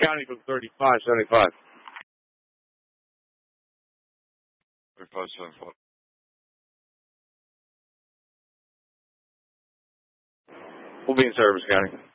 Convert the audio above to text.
County from 3575. 3575. We'll be in service, County.